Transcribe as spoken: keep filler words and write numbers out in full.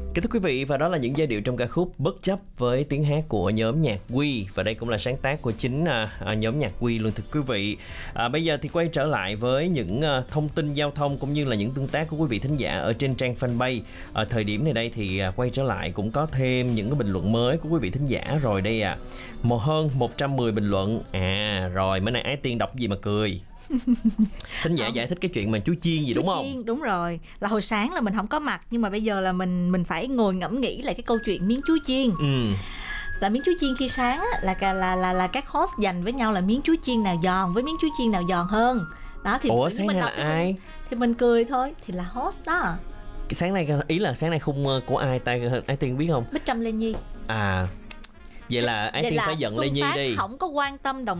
Kính thưa quý vị, và đó là những giai điệu trong ca khúc Bất Chấp với tiếng hát của nhóm nhạc Quy, và đây cũng là sáng tác của chính à, nhóm nhạc Quy luôn thưa quý vị. À, bây giờ thì quay trở lại với những à, thông tin giao thông cũng như là những tương tác của quý vị thính giả ở trên trang fanpage. Ở thời điểm này đây thì à, quay trở lại cũng có thêm những cái bình luận mới của quý vị thính giả rồi đây à. Một hơn một trăm mười bình luận. À rồi, mới này Ái Tiên đọc gì mà cười. Thính giả giải thích cái chuyện mà chú Chiên gì chú đúng không? Chiên, đúng rồi. Là hồi sáng là mình không có mặt, nhưng mà bây giờ là mình mình phải ngồi ngẫm nghĩ lại cái câu chuyện miếng chuối chiên. Ừ. Là miếng chuối chiên khi sáng á, là là là là là các host dành với nhau là miếng chuối chiên nào giòn với miếng chuối chiên nào giòn hơn. Đó thì Ủa sáng mình nay đọc là thì ai? Mình, thì mình cười thôi, thì là host đó. Cái sáng nay ý là sáng nay khung của ai ta, Ái Tiên biết không? Bích Trâm Lê Nhi. À vậy là Ái Vậy Tiên là phải giận Phương Lê Nhi Phát đi. không có quan tâm đồng